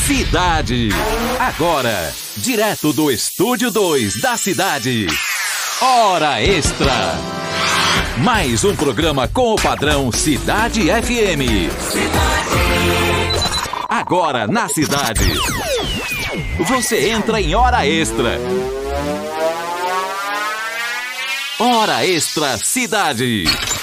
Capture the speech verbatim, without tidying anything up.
Cidade. Agora, direto do Estúdio dois da Cidade. Hora Extra. Mais um programa com o padrão Cidade F M. Agora na Cidade. Você entra em Hora Extra. Hora Extra Cidade.